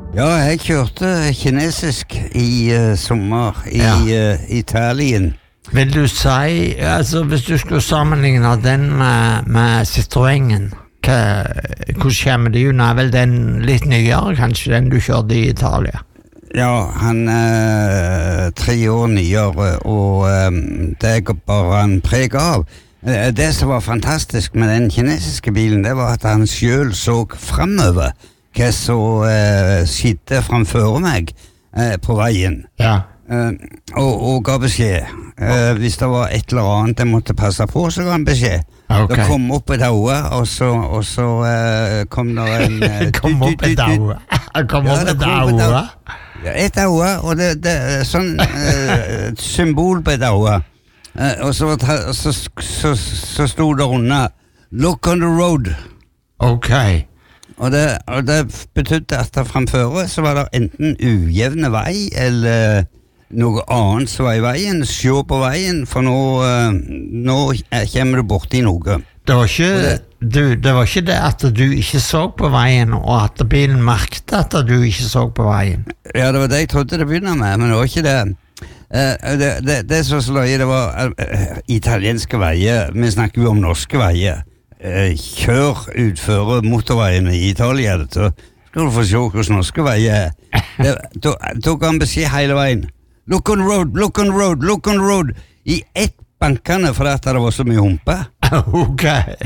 Ja, jeg kjørte kinesisk i sommer i Italien. Vil du si, altså hvis du skulle sammenligne den med Citroënen, hvordan kommer det unna? Vel den litt nyere, kanskje den du kjørte i Italia? Ja, han 3 år nyere, og det er bare han preg av. Det som var fantastisk med den kinesiske bilen, det var at han selv så fremover hva som skjedde framfor meg på veien. Ja. Og ga beskjed. Hvis det var et eller annet jeg måtte passe på, så ga han beskjed. Okay. Da kom opp et aue, og så kom det en... Kom opp et aue? Kom opp et aue? Ja, et aue, og det sånn symbol på et aue. Og så stod det under Look on the road. Ok. Og det betydde at framføre så var det enten ujevne vei eller noe annet som var i veien. Se på veien, for nå kommer du borti noe. Det var ikke det at du ikke så på veien, og at bilen merket at du ikke så på veien. Ja, det var det jeg trodde det begynte med, men det var ikke det. Det som sløy, det var italienske veier. Vi snakker jo om norske veier. Kjør utføre motorveiene i Italia, så skal du få se hvordan norske veier da kan beskjed hele veien. Look on road, look on road, look on road. I ett bankene, for at det var så mye humpe. Ok.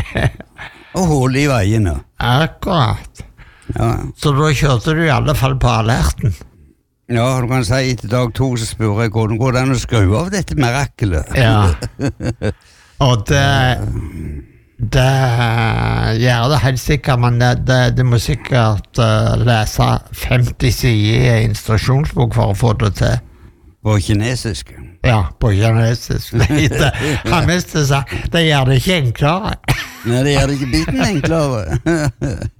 Og hull i veiene. Akkurat. Ja. Så da kjørte du i alle fall på alerten. Ja, du kan si etter dag 2 så spør jeg hvordan går det an å skru av dette mirakelet. Ja. Og det gjør det helt sikkert, men det må sikkert lese 50 sider i instruksjonsbok for å få det til. På kinesisk? Ja, på kinesisk. Han visste seg, det gjør det ikke enklere. Nei, det gjør det ikke biten enklere.